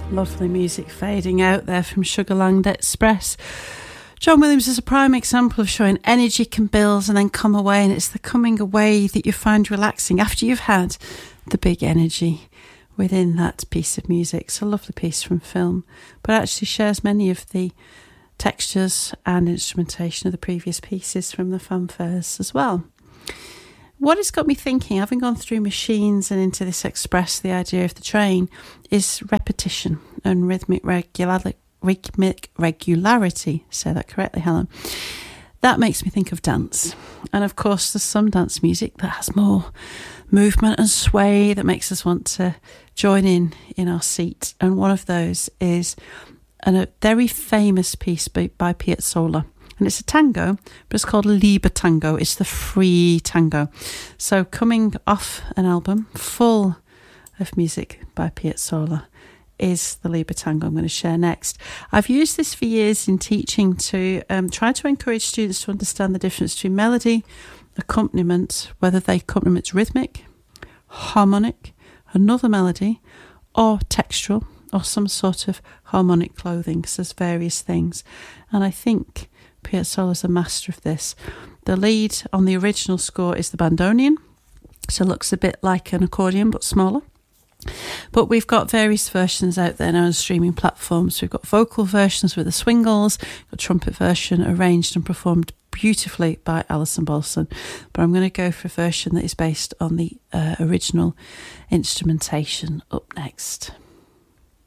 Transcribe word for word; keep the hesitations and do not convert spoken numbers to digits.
Lovely music fading out there from Sugarland Express. John Williams is a prime example of showing energy can build and then come away, and it's the coming away that you find relaxing after you've had the big energy within that piece of music. It's a lovely piece from film, but actually shares many of the textures and instrumentation of the previous pieces from the fanfares as well. What it's got me thinking, having gone through Machines and into this Express, the idea of the train, is repetition and rhythmic regularity. Rhythmic regularity. Say that correctly, Helen. That makes me think of dance. And of course, there's some dance music that has more movement and sway that makes us want to join in in our seat. And one of those is a very famous piece by, by Piazzolla. And it's a tango, but it's called Liber Tango. It's the free tango. So coming off an album full of music by Piazzolla is the Liber Tango I'm going to share next. I've used this for years in teaching to um, try to encourage students to understand the difference between melody, accompaniment, whether the accompaniment is rhythmic, harmonic, another melody, or textural, or some sort of harmonic clothing, because there's various things. And I think Piazzolla's a master of this. The lead on the original score is the bandoneon, so it looks a bit like an accordion but smaller. But we've got various versions out there now on streaming platforms. We've got vocal versions with the swingles, a trumpet version arranged and performed beautifully by Alison Bolson. But I'm going to go for a version that is based on the uh, original instrumentation up next.